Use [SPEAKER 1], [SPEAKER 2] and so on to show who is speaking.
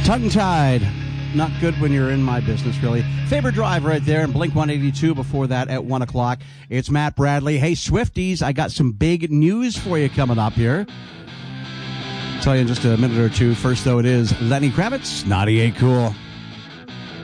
[SPEAKER 1] Tongue-tied. Not good when you're in my business, really. Faber Drive right there, and Blink 182 before that at 1 o'clock. It's Matt Bradley. Hey, Swifties, I got some big news for you coming up here. I'll tell you in just a minute or two. First, though, it is Lenny Kravitz. Naughty Ain't Cool.